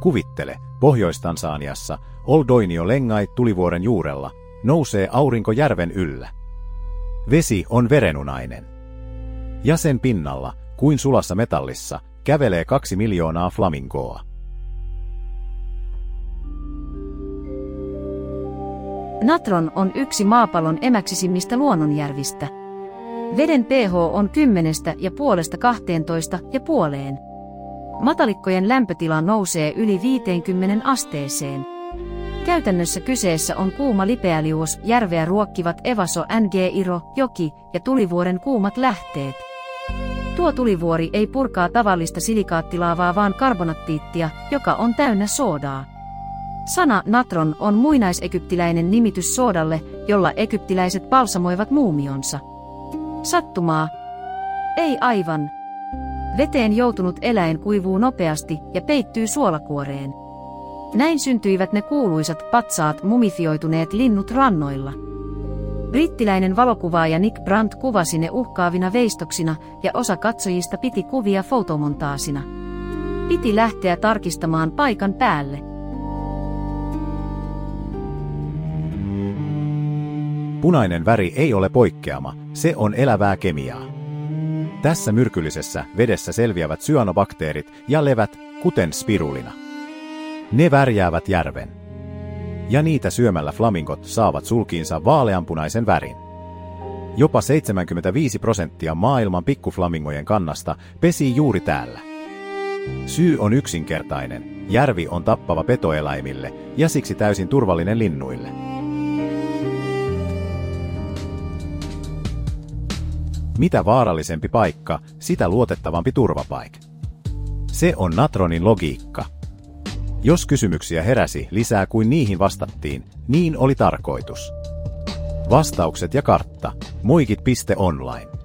Kuvittele, Pohjois-Tansaniassa, Oldoinio Lengai tulivuoren juurella, nousee aurinko järven yllä. Vesi on verenunainen. Ja sen pinnalla, kuin sulassa metallissa, kävelee 2 miljoonaa flamingoa. Natron on yksi maapallon emäksisimmistä luonnonjärvistä. Veden pH on 10,5–12,5. Matalikkojen lämpötila nousee yli 50 asteeseen. Käytännössä kyseessä on kuuma lipeäliuos, järveä ruokkivat Evaso Ngiro, joki ja tulivuoren kuumat lähteet. Tuo tulivuori ei purkaa tavallista silikaattilaavaa vaan karbonattiittia, joka on täynnä soodaa. Sana natron on muinaisekyptiläinen nimitys soodalle, jolla egyptiläiset balsamoivat muumionsa. Sattumaa? Ei aivan. Veteen joutunut eläin kuivuu nopeasti ja peittyy suolakuoreen. Näin syntyivät ne kuuluisat patsaat mumifioituneet linnut rannoilla. Brittiläinen valokuvaaja Nick Brandt kuvasi ne uhkaavina veistoksina ja osa katsojista piti kuvia fotomontaasina. Piti lähteä tarkistamaan paikan päälle. Punainen väri ei ole poikkeama, se on elävää kemiaa. Tässä myrkyllisessä vedessä selviävät syanobakteerit ja levät, kuten spirulina. Ne värjäävät järven. Ja niitä syömällä flamingot saavat sulkiinsa vaaleanpunaisen värin. Jopa 75% maailman pikkuflamingojen kannasta pesii juuri täällä. Syy on yksinkertainen. Järvi on tappava petoeläimille ja siksi täysin turvallinen linnuille. Mitä vaarallisempi paikka, sitä luotettavampi turvapaik. Se on Natronin logiikka. Jos kysymyksiä heräsi lisää kuin niihin vastattiin, niin oli tarkoitus. Vastaukset ja kartta. Muikit.online